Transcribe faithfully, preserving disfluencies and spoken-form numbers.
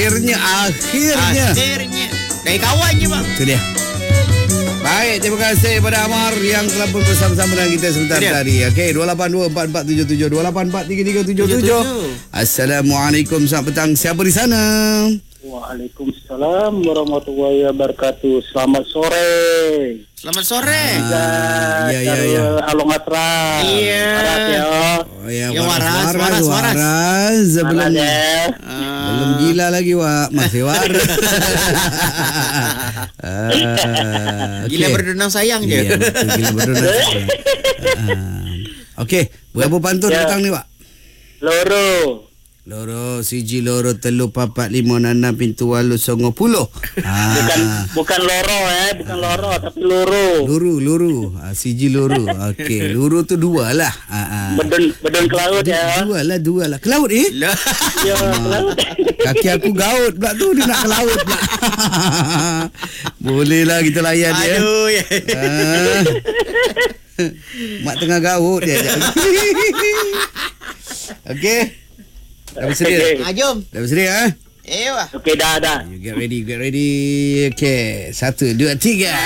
Akhirnya Akhirnya Akhirnya dari kawan je bang. Itu dia. Baik, terima kasih kepada Amar yang telah pun bersama-sama dengan kita sebentar tadi. Okey, dua lapan dua empat empat tujuh tujuh, dua lapan empat tiga tiga tujuh tujuh. Assalamualaikum, selamat petang. Siapa di sana? Waalaikumsalam warahmatullahi wabarakatuh. Selamat sore. Selamat sore. Ah, ya, ya, ya. Along Atra. Iya. Waras ya. Oh, ya, Ya, waras, waras, waras, waras, waras. waras. Sebelum, Waras ya. belum gila lagi, Wak. Masih waras. Ah, Gila okey. berdendang sayang je. Iya, betul, gila berdua. Ah, Okey, berapa pantun Ya. petang ni, Wak? Loro. Loro, siji, loro, telu, papat, lima, enam, pintu, walu, songo, puluh. Bukan Ah, bukan loro eh, bukan loro tapi loro. luru, luru. Ah, siji, luru. Okey, luru tu dua lah. Ah, ah. Bedun bedun ke laut ya. Dua lah, dua lah. Ke laut eh? Lah. Ya, ke laut. Kaki aku gaut pula tu, dia nak ke laut pula. Boleh lah kita layan dia. Aduh ya. Ah. Mak tengah gaut dia. Okey. Dah bersedia? Okey. Ah, jom. Dah bersedia eh? Eh wah. Okey dah dah. You get ready, get ready. Okay, satu, dua, tiga.